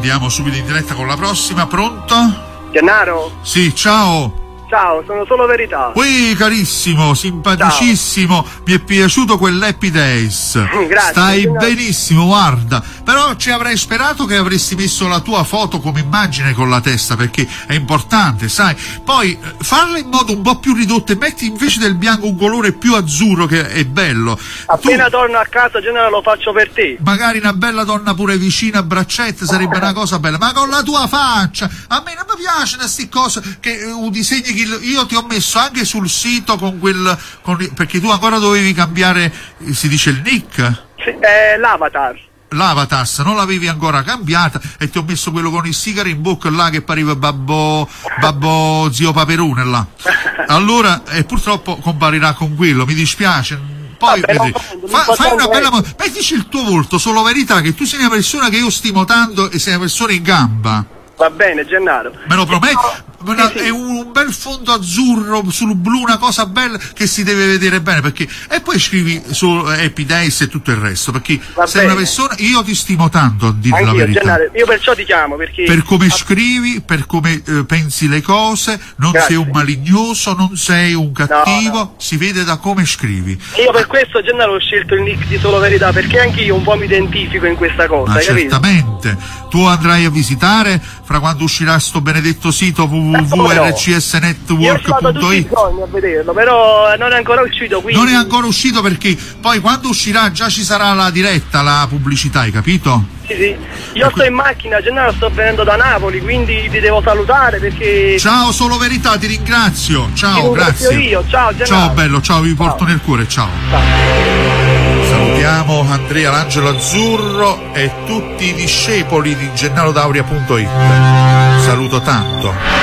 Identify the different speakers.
Speaker 1: andiamo subito in diretta con la prossima. Pronto?
Speaker 2: Gennaro?
Speaker 1: Sì, ciao.
Speaker 2: Ciao, sono Solo Verità.
Speaker 1: Ui, carissimo, simpaticissimo, ciao. Mi è piaciuto quell'Happy Days.
Speaker 2: Grazie.
Speaker 1: Stai benissimo, guarda. Però ci avrei sperato che avresti messo la tua foto come immagine con la testa, perché è importante, sai. Poi farla in modo un po' più ridotto e metti invece del bianco un colore più azzurro, che è bello.
Speaker 2: Appena torno a casa, Gennaro, lo faccio per te.
Speaker 1: Magari una bella donna pure vicina a braccette sarebbe una cosa bella, ma con la tua faccia. A me non mi piace queste cose che disegni. Io ti ho messo anche sul sito con perché tu ancora dovevi cambiare, si dice il nick?
Speaker 2: Sì, l'avatar,
Speaker 1: non l'avevi ancora cambiata, e ti ho messo quello con il sigaro in bocca là che pareva babbo zio Paperone là. Allora, purtroppo comparirà con quello, mi dispiace. Poi fai una bella mettici il tuo volto, Solo Verità, che tu sei una persona che io stimo tanto e sei una persona in gamba.
Speaker 2: Va bene, Gennaro.
Speaker 1: Me lo prometti?
Speaker 2: Sì.
Speaker 1: È un bel fondo azzurro sul blu, una cosa bella che si deve vedere bene, perché e poi scrivi su Happy Days e tutto il resto, perché sei una persona, io ti stimo tanto, a dire la verità.
Speaker 2: Gennaro, io perciò ti chiamo, perché
Speaker 1: per come scrivi, per come pensi le cose, non sei un malignoso, non sei un cattivo, no. Si vede da come scrivi.
Speaker 2: Io per questo, Gennaro, ho scelto il nick di Solo Verità, perché anche io un po' mi identifico in questa cosa.
Speaker 1: Ma certamente, tu andrai a visitare fra quando uscirà sto benedetto sito www.rcsnetwork.it.
Speaker 2: Io ci vado tutti i giorni a vederlo, però non è ancora uscito, quindi...
Speaker 1: Non è ancora uscito, perché poi quando uscirà già ci sarà la diretta, la pubblicità, hai capito?
Speaker 2: Sì. Io sto in macchina, Gennaro, sto venendo da Napoli, quindi ti devo salutare perché...
Speaker 1: Ciao Solo Verità, ti ringrazio. Ciao, grazie.
Speaker 2: Io. Ciao Gennaro.
Speaker 1: Ciao bello, ciao, vi porto nel cuore, ciao. Salutiamo Andrea l'Angelo Azzurro e tutti i discepoli di GennaroDauria.it. Saluto tanto.